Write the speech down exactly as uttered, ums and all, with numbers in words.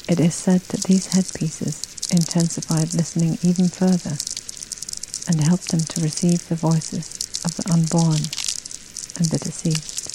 It is said that these headpieces intensified listening even further and helped them to receive the voices of the unborn and the deceased.